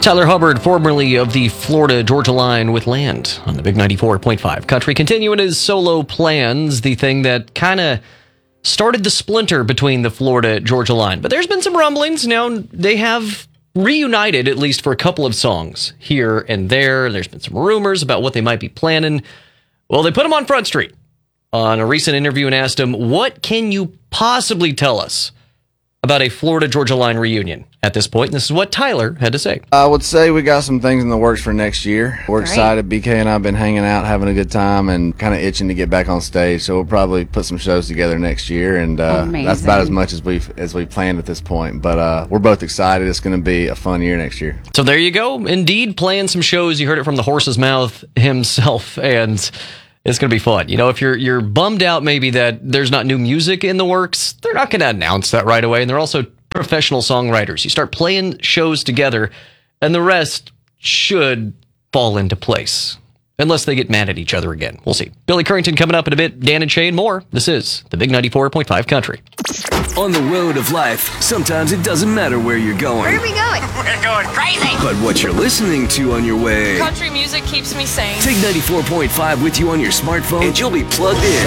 Tyler Hubbard, formerly of the Florida-Georgia line with Land on the Big 94.5 Country, continuing his solo plans, the thing that kind of started the splinter between the Florida-Georgia line. But there's been some rumblings. Now, they have reunited, at least for a couple of songs here and there. There's been some rumors about what they might be planning. Well, they put him on Front Street on a recent interview and asked him, what can you possibly tell us about a Florida-Georgia line reunion at this point? And this is what Tyler had to say. I would say we got some things in the works for next year. We're excited. BK and I have been hanging out, having a good time, and kind of itching to get back on stage. So we'll probably put some shows together next year, and that's about as much as we planned at this point. But we're both excited. It's going to be a fun year next year. So there you go. Indeed, playing some shows. You heard it from the horse's mouth himself, and it's going to be fun. You know, if you're bummed out maybe that there's not new music in the works, they're not going to announce that right away. And they're also professional songwriters. You start playing shows together, and the rest should fall into place. Unless they get mad at each other again. We'll see. Billy Currington coming up in a bit. Dan and Shay and more. This is the Big 94.5 Country. On the road of life, sometimes it doesn't matter where you're going. Where are we going? We're going crazy. But what you're listening to on your way. Country music keeps me sane. Take 94.5 with you on your smartphone, and you'll be plugged in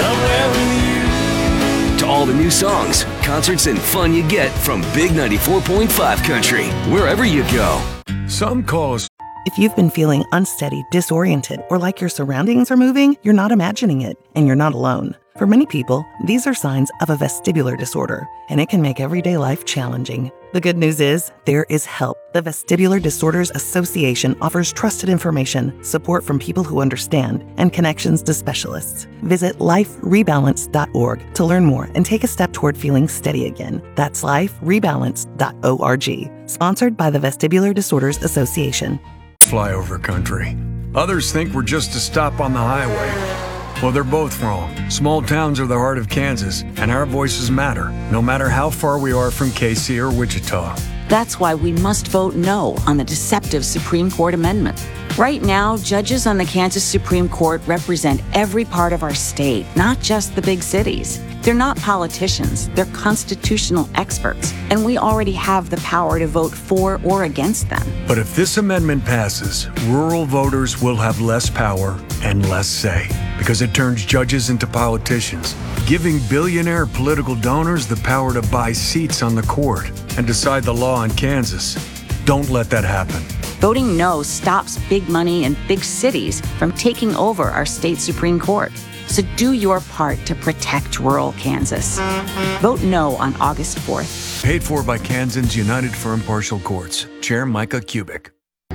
to all the new songs, concerts, and fun you get from Big 94.5 Country, wherever you go. Some call us. If you've been feeling unsteady, disoriented, or like your surroundings are moving, you're not imagining it, and you're not alone. For many people, these are signs of a vestibular disorder, and it can make everyday life challenging. The good news is, there is help. The Vestibular Disorders Association offers trusted information, support from people who understand, and connections to specialists. Visit liferebalance.org to learn more and take a step toward feeling steady again. That's liferebalance.org. Sponsored by the Vestibular Disorders Association. Flyover country. Others think we're just a stop on the highway. Well, they're both wrong. Small towns are the heart of Kansas, and our voices matter, no matter how far we are from KC or Wichita. That's why we must vote no on the deceptive Supreme Court amendment. Right now, judges on the Kansas Supreme Court represent every part of our state, not just the big cities. They're not politicians, they're constitutional experts, and we already have the power to vote for or against them. But if this amendment passes, rural voters will have less power and less say, because it turns judges into politicians, giving billionaire political donors the power to buy seats on the court and decide the law in Kansas. Don't let that happen. Voting no stops big money and big cities from taking over our state Supreme Court. So do your part to protect rural Kansas. Vote no on August 4th. Paid for by Kansans United for Impartial Courts. Chair Micah Kubik.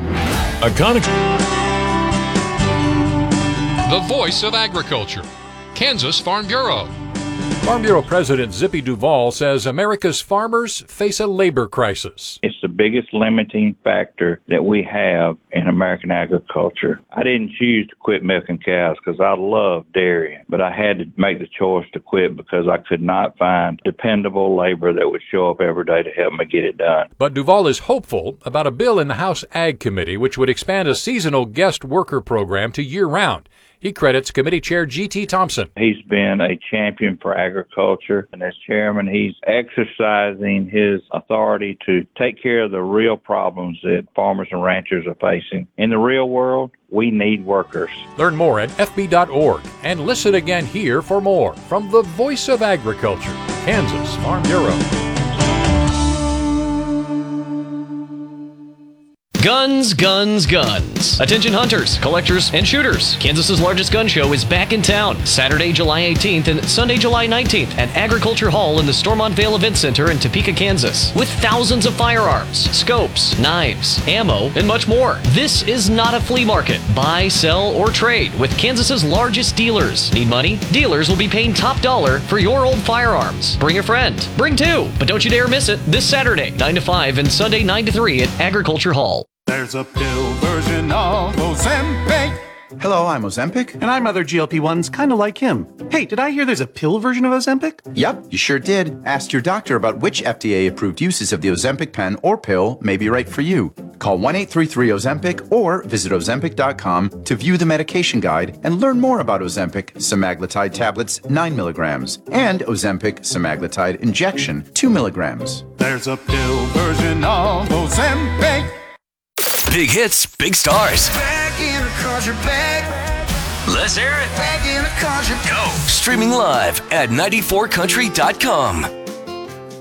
The voice of agriculture. Kansas Farm Bureau. Farm Bureau President Zippy Duvall says America's farmers face a labor crisis. It's the biggest limiting factor that we have in American agriculture. I didn't choose to quit milking cows because I love dairying, but I had to make the choice to quit because I could not find dependable labor that would show up every day to help me get it done. But Duvall is hopeful about a bill in the House Ag Committee which would expand a seasonal guest worker program to year-round. He credits Committee Chair G.T. Thompson. He's been a champion for agriculture, and as chairman, he's exercising his authority to take care of the real problems that farmers and ranchers are facing. In the real world, we need workers. Learn more at fb.org and listen again here for more from the voice of agriculture, Kansas Farm Bureau. Guns, guns, guns. Attention hunters, collectors, and shooters. Kansas's largest gun show is back in town Saturday, July 18th and Sunday, July 19th at Agriculture Hall in the Stormont Vale Event Center in Topeka, Kansas. With thousands of firearms, scopes, knives, ammo, and much more. This is not a flea market. Buy, sell, or trade with Kansas's largest dealers. Need money? Dealers will be paying top dollar for your old firearms. Bring a friend. Bring two. But don't you dare miss it this Saturday, 9 to 5 and Sunday, 9 to 3 at Agriculture Hall. There's a pill version of Ozempic. Hello, I'm Ozempic. And I'm other GLP-1s kind of like him. Hey, did I hear there's a pill version of Ozempic? Yep, you sure did. Ask your doctor about which FDA-approved uses of the Ozempic pen or pill may be right for you. Call 1-833-OZEMPIC or visit Ozempic.com to view the medication guide and learn more about Ozempic semaglutide tablets 9 milligrams and Ozempic semaglutide injection 2 milligrams. There's a pill version of Ozempic. Big hits, big stars. Back in the country, back. Let's hear it. Back in the country. Go. Streaming live at 94country.com.